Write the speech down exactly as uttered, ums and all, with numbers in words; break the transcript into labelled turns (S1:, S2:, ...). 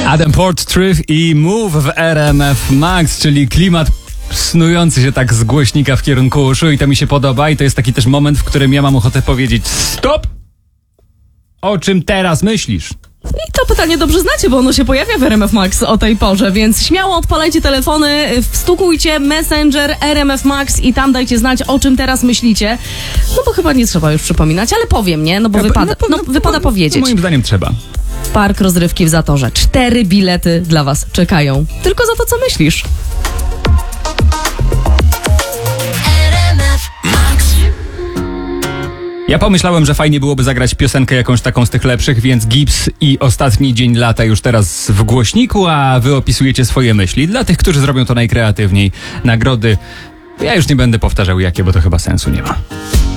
S1: Adam Portruth i Move w R M F Max, czyli klimat snujący się tak z głośnika w kierunku uszu, i to mi się podoba, i to jest taki też moment, w którym ja mam ochotę powiedzieć stop! O czym teraz myślisz?
S2: I to pytanie dobrze znacie, bo ono się pojawia w R M F Max o tej porze, więc śmiało odpalajcie telefony, wstukujcie Messenger R M F Max i tam dajcie znać, o czym teraz myślicie. No bo chyba nie trzeba już przypominać, ale powiem, nie? No bo wypada, no, wypada powiedzieć.
S1: Moim zdaniem trzeba.
S2: Park rozrywki w Zatorze. Cztery bilety dla was czekają. Tylko za to, co myślisz.
S1: Ja pomyślałem, że fajnie byłoby zagrać piosenkę jakąś taką z tych lepszych, więc Gibbs i Ostatni dzień lata już teraz w głośniku, a wy opisujecie swoje myśli. Dla tych, którzy zrobią to najkreatywniej. Nagrody, ja już nie będę powtarzał jakie, bo to chyba sensu nie ma.